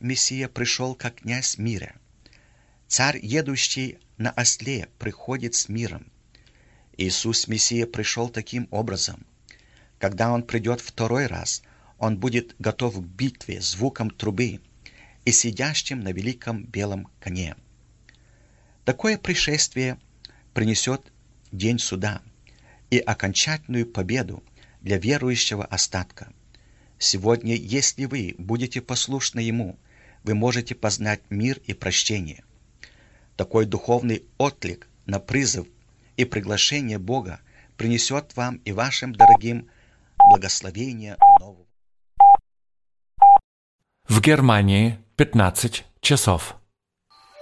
Мессия пришел как князь мира. Царь, едущий на осле, приходит с миром. Иисус Мессия пришел таким образом. Когда Он придет второй раз, Он будет готов к битве звуком трубы и сидящим на великом белом коне. Такое пришествие принесет день суда и окончательную победу для верующего остатка. Сегодня, если вы будете послушны Ему, вы можете познать мир и прощение. Такой духовный отклик на призыв и приглашение Бога принесет вам и вашим дорогим благословение нового. В Германии 15 часов.